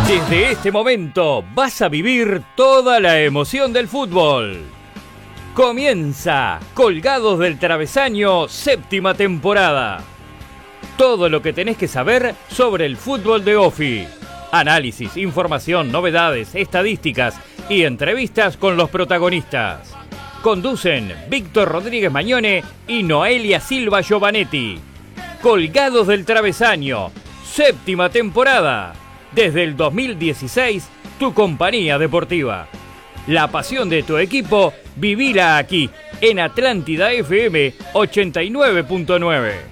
Desde este momento vas a vivir toda la emoción del fútbol. Comienza Colgados del Travesaño, 7ª temporada. Todo lo que tenés que saber sobre el fútbol de OFI. Análisis, información, novedades, estadísticas y entrevistas con los protagonistas. Conducen Víctor Rodríguez Mañone y Noelia Silva Giovanetti. Colgados del Travesaño, 7ª temporada. Desde el 2016, tu compañía deportiva. La pasión de tu equipo, vivila aquí, en Atlántida FM 89.9.